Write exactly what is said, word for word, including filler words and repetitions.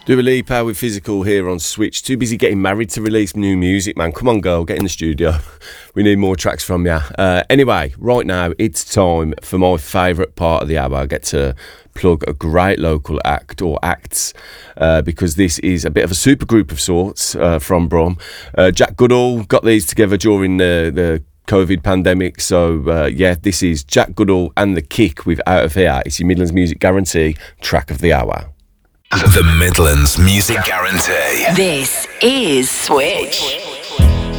Dua Lipa with Physical here on Switch. Too busy getting married to release new music, man. Come on, girl, get in the studio. We need more tracks from you. Uh, anyway, right now, it's time for my favourite part of the hour. I get to plug a great local act or acts uh, because this is a bit of a super group of sorts uh, from Brum. Uh, Jack Goodall got these together during the... the COVID pandemic, so uh, yeah, this is Jack Goodall and The Kick with Out of Here. It's your Midlands Music Guarantee track of the hour. The Midlands Music Guarantee. This is Switch.